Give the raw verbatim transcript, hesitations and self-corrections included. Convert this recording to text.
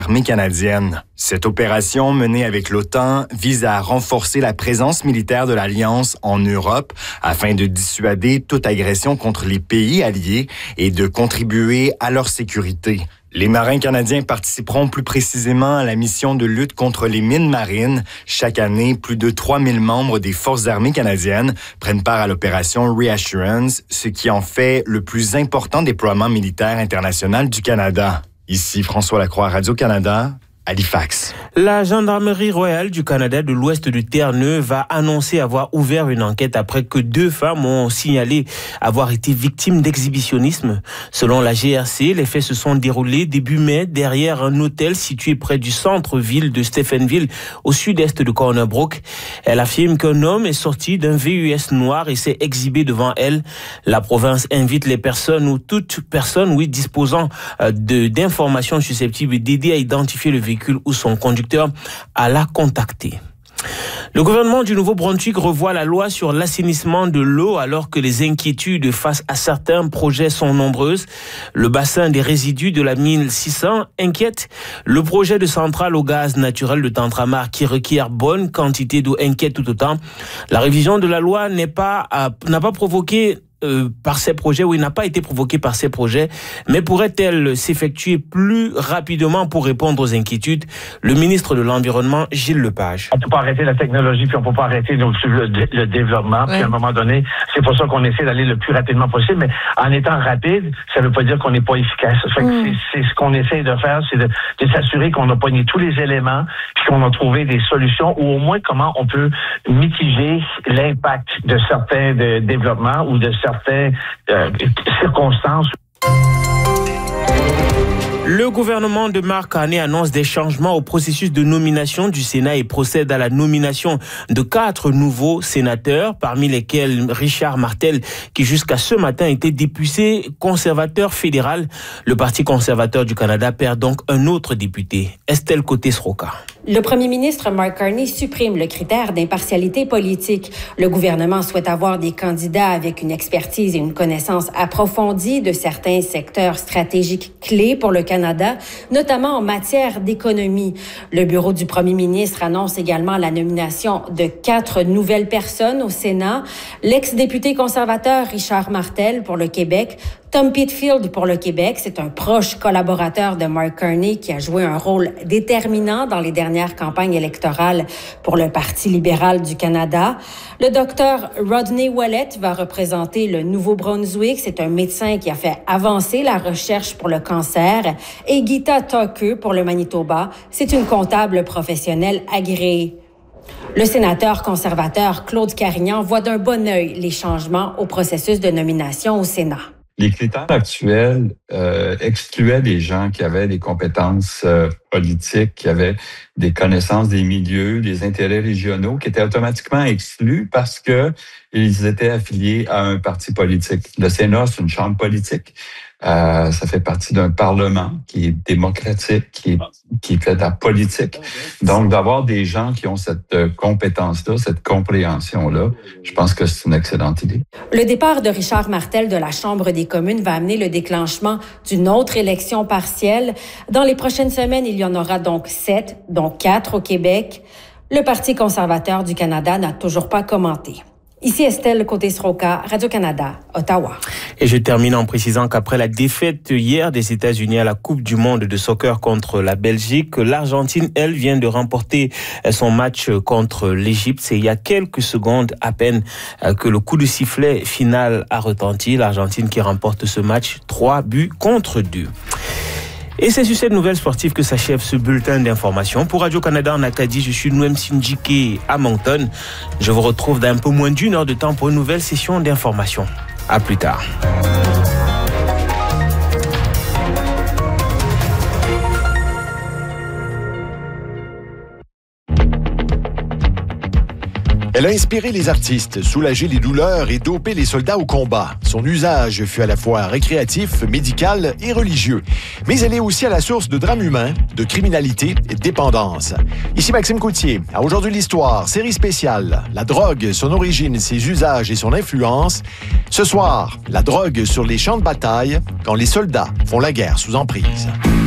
Armée canadienne. Cette opération menée avec l'OTAN vise à renforcer la présence militaire de l'Alliance en Europe afin de dissuader toute agression contre les pays alliés et de contribuer à leur sécurité. Les marins canadiens participeront plus précisément à la mission de lutte contre les mines marines. Chaque année, plus de trois mille membres des Forces armées canadiennes prennent part à l'opération Reassurance, ce qui en fait le plus important déploiement militaire international du Canada. Ici François Lacroix, Radio-Canada, Halifax. La Gendarmerie royale du Canada de l'Ouest de Terre-Neuve va annoncer avoir ouvert une enquête après que deux femmes ont signalé avoir été victimes d'exhibitionnisme. Selon la G R C, les faits se sont déroulés début mai derrière un hôtel situé près du centre-ville de Stephenville, au sud-est de Corner Brook. Elle affirme qu'un homme est sorti d'un V U S noir et s'est exhibé devant elle. La province invite les personnes ou toute personne, oui, disposant de, d'informations susceptibles d'aider à identifier le véhicule ou son conducteur à la contacter. Le gouvernement du Nouveau-Brunswick revoit la loi sur l'assainissement de l'eau alors que les inquiétudes face à certains projets sont nombreuses. Le bassin des résidus de la mine six cents inquiète. Le projet de centrale au gaz naturel de Tantramar qui requiert bonne quantité d'eau inquiète tout autant. La révision de la loi n'est pas, euh, n'a pas provoqué Euh, par ces projets, ou il n'a pas été provoqué par ces projets, mais pourrait-elle s'effectuer plus rapidement pour répondre aux inquiétudes? Le ministre de l'Environnement, Gilles Lepage. On ne peut pas arrêter la technologie, puis on ne peut pas arrêter le, le, le développement, puis ouais. À un moment donné, c'est pour ça qu'on essaie d'aller le plus rapidement possible, mais en étant rapide, ça ne veut pas dire qu'on n'est pas efficace. Fait que mmh. c'est, c'est ce qu'on essaie de faire, c'est de, de s'assurer qu'on a pogné tous les éléments, puis qu'on a trouvé des solutions, ou au moins comment on peut mitiger l'impact de certains de développements ou de certains certaines euh, circonstances. Le gouvernement de Mark Carney annonce des changements au processus de nomination du Sénat et procède à la nomination de quatre nouveaux sénateurs, parmi lesquels Richard Martel, qui jusqu'à ce matin était député conservateur fédéral. Le Parti conservateur du Canada perd donc un autre député, Estelle Côté-Sroka. Le premier ministre Mark Carney supprime le critère d'impartialité politique. Le gouvernement souhaite avoir des candidats avec une expertise et une connaissance approfondie de certains secteurs stratégiques clés pour le Canada, notamment en matière d'économie. Le bureau du premier ministre annonce également la nomination de quatre nouvelles personnes au Sénat. L'ex-député conservateur Richard Martel pour le Québec, Tom Pitfield pour le Québec, c'est un proche collaborateur de Mark Carney qui a joué un rôle déterminant dans les dernières campagnes électorales pour le Parti libéral du Canada. Le docteur Rodney Wallet va représenter le Nouveau-Brunswick. C'est un médecin qui a fait avancer la recherche pour le cancer. Et Gita Tucker pour le Manitoba, c'est une comptable professionnelle agréée. Le sénateur conservateur Claude Carignan voit d'un bon œil les changements au processus de nomination au Sénat. Les critères actuels euh, excluaient des gens qui avaient des compétences euh, politiques, qui avaient des connaissances des milieux, des intérêts régionaux, qui étaient automatiquement exclus parce que ils étaient affiliés à un parti politique. Le Sénat, c'est une chambre politique. Euh, ça fait partie d'un parlement qui est démocratique, qui est, qui fait de la politique. Donc, d'avoir des gens qui ont cette euh, compétence-là, cette compréhension-là, je pense que c'est une excellente idée. Le départ de Richard Martel de la Chambre des communes va amener le déclenchement d'une autre élection partielle. Dans les prochaines semaines, il y en aura donc sept, dont quatre au Québec. Le Parti conservateur du Canada n'a toujours pas commenté. Ici Estelle Côté-Sroka, Radio-Canada, Ottawa. Et je termine en précisant qu'après la défaite hier des États-Unis à la Coupe du monde de soccer contre la Belgique, l'Argentine, elle, vient de remporter son match contre l'Égypte. C'est il y a quelques secondes à peine que le coup de sifflet final a retenti. L'Argentine qui remporte ce match, trois buts contre deux. Et c'est sur cette nouvelle sportive que s'achève ce bulletin d'information. Pour Radio-Canada en Acadie, je suis Noem Sindjike à Moncton. Je vous retrouve dans un peu moins d'une heure de temps pour une nouvelle session d'information. À plus tard. Elle a inspiré les artistes, soulagé les douleurs et dopé les soldats au combat. Son usage fut à la fois récréatif, médical et religieux. Mais elle est aussi à la source de drames humains, de criminalité et de dépendance. Ici Maxime Coutier. À Aujourd'hui l'Histoire, série spéciale. La drogue, son origine, ses usages et son influence. Ce soir, la drogue sur les champs de bataille quand les soldats font la guerre sous emprise.